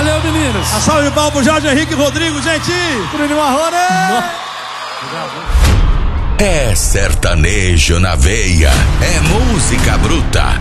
Valeu, meninos. A salve de palmas pro Jorge Henrique Rodrigo, gente. Bruno Marrone. É sertanejo na veia, é música bruta.